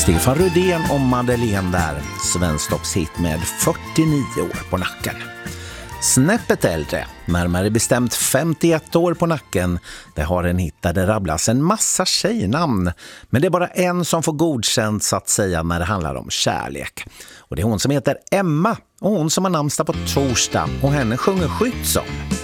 Stefan Rydén och Madeleine där, Svensktoppshit med 49 år på nacken. Snäppet äldre, närmare bestämt 51 år på nacken, det har en hit där det rabblas en massa tjejnamn. Men det är bara en som får godkänt så att säga när det handlar om kärlek. Och det är hon som heter Emma, och hon som har namnsdag på torsdag, och henne sjunger Skytson.